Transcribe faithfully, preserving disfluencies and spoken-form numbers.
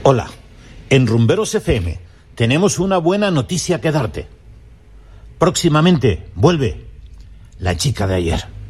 Hola, en Rumberos F M tenemos una buena noticia que darte. Próximamente vuelve la chica de ayer.